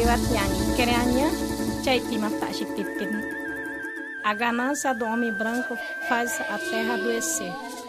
Guatiani, Quereanha, Chaitima Taxititin. A ganância do homem branco faz a terra adoecer.